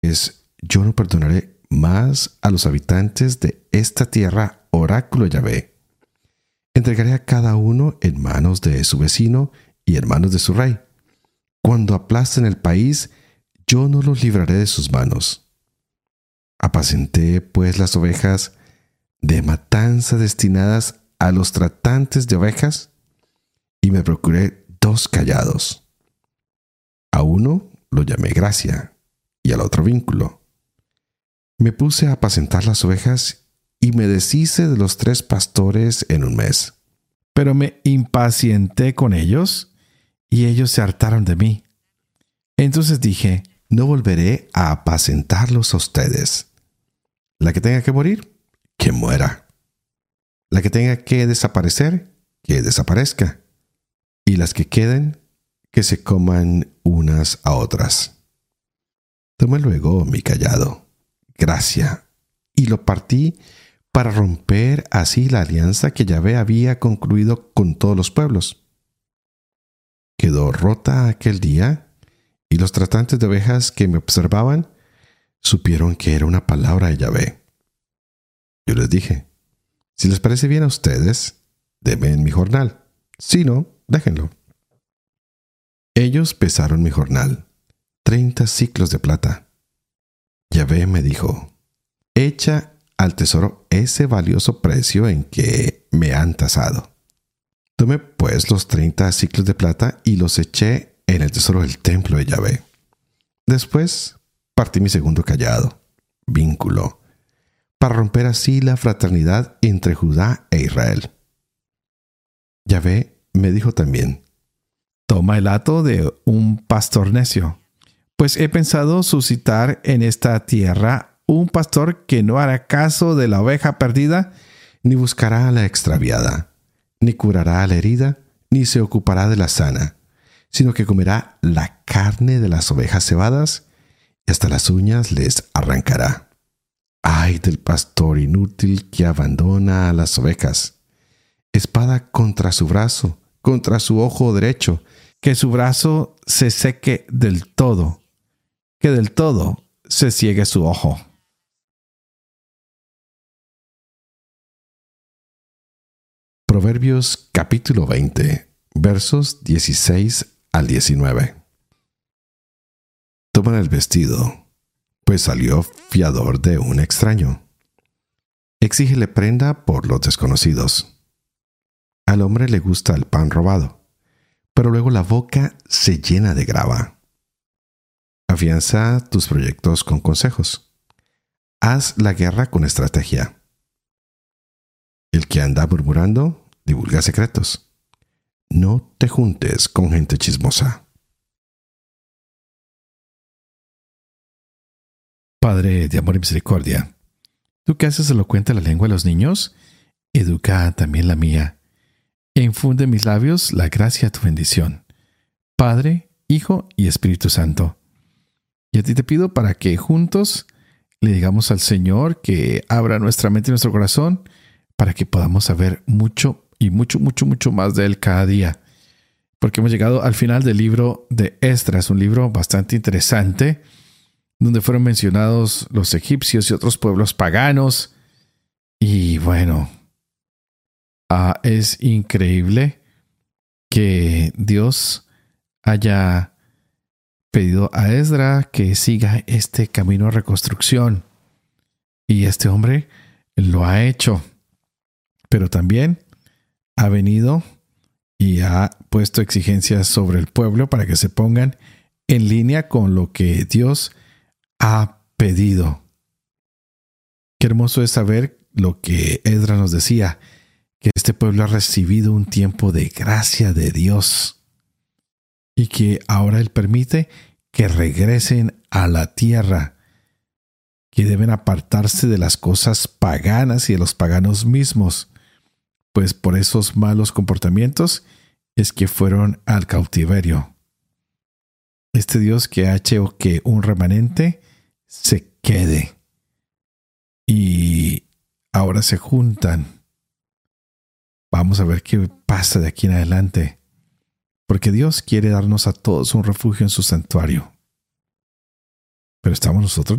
yo no perdonaré más a los habitantes de esta tierra, oráculo Yahvé. Entregaré a cada uno en manos de su vecino y en manos de su rey. Cuando aplasten el país, yo no los libraré de sus manos. Apacenté, pues, las ovejas de matanza destinadas a los tratantes de ovejas, y me procuré 2 callados. A uno lo llamé gracia, y al otro vínculo. Me puse a apacentar las ovejas, y me deshice de los 3 pastores en un mes. Pero me impacienté con ellos, y ellos se hartaron de mí. Entonces dije: no volveré a apacentarlos a ustedes. La que tenga que morir, que muera. La que tenga que desaparecer, que desaparezca. Y las que queden, que se coman unas a otras. Tomé luego mi cayado, gracia, y lo partí para romper así la alianza que Yahvé había concluido con todos los pueblos. Quedó rota aquel día, y los tratantes de ovejas que me observaban supieron que era una palabra de Yahvé. Yo les dije: si les parece bien a ustedes, denme en mi jornal. Si no, déjenlo. Ellos pesaron mi jornal, 30 siclos de plata. Yahvé me dijo: echa al tesoro ese valioso precio en que me han tasado. Tomé pues los 30 siclos de plata y los eché en el tesoro del templo de Yahvé. Después partí mi segundo cayado, vínculo, para romper así la fraternidad entre Judá e Israel. Yahvé me dijo también: toma el hato de un pastor necio, pues he pensado suscitar en esta tierra un pastor que no hará caso de la oveja perdida, ni buscará a la extraviada, ni curará a la herida, ni se ocupará de la sana, sino que comerá la carne de las ovejas cebadas y hasta las uñas les arrancará. ¡Ay del pastor inútil que abandona a las ovejas! Espada contra su brazo, contra su ojo derecho, que su brazo se seque del todo, que del todo se ciegue su ojo. Proverbios capítulo 20, versos 16 al 19. Toman el vestido, pues salió fiador de un extraño. Exígele prenda por los desconocidos. Al hombre le gusta el pan robado, pero luego la boca se llena de grava. Afianza tus proyectos con consejos. Haz la guerra con estrategia. El que anda murmurando divulga secretos. No te juntes con gente chismosa. Padre de amor y misericordia, tú que haces elocuente la lengua de los niños, educa también la mía, e infunde en mis labios la gracia de tu bendición. Padre, Hijo y Espíritu Santo. Y a ti te pido para que juntos le digamos al Señor que abra nuestra mente y nuestro corazón para que podamos saber mucho más de Él cada día. Porque hemos llegado al final del libro de Esdras, un libro bastante interesante, donde fueron mencionados los egipcios y otros pueblos paganos. Y bueno, es increíble que Dios haya pedido a Esdras que siga este camino de reconstrucción. Y este hombre lo ha hecho. Pero también ha venido y ha puesto exigencias sobre el pueblo para que se pongan en línea con lo que Dios ha pedido. Qué hermoso es saber lo que Esdras nos decía, que este pueblo ha recibido un tiempo de gracia de Dios y que ahora Él permite que regresen a la tierra, que deben apartarse de las cosas paganas y de los paganos mismos, pues por esos malos comportamientos es que fueron al cautiverio. Este Dios que ha hecho que un remanente se quede y ahora se juntan. Vamos a ver qué pasa de aquí en adelante, porque Dios quiere darnos a todos un refugio en su santuario. Pero estamos nosotros